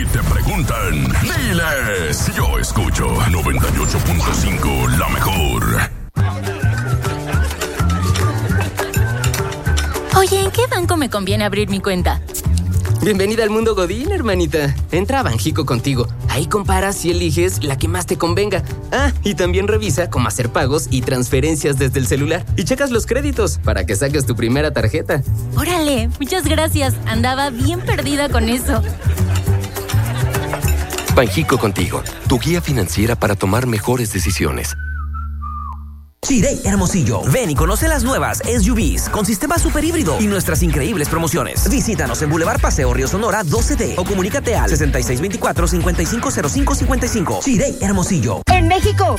Si te preguntan, diles, yo escucho 98.5, la mejor. Oye, ¿en qué banco me conviene abrir mi cuenta? Bienvenida al mundo Godín, hermanita. Entra a Banjico Contigo. Ahí comparas y eliges la que más te convenga. Ah, y también revisa cómo hacer pagos y transferencias desde el celular. Y checas los créditos para que saques tu primera tarjeta. Órale, muchas gracias. Andaba bien perdida con eso. Banjico Contigo, tu guía financiera para tomar mejores decisiones. Chirey Hermosillo. Ven y conoce las nuevas SUVs con sistema super híbrido y nuestras increíbles promociones. Visítanos en Boulevard Paseo Río Sonora 12D o comunícate al 6624-550555. Chirey Hermosillo. En México,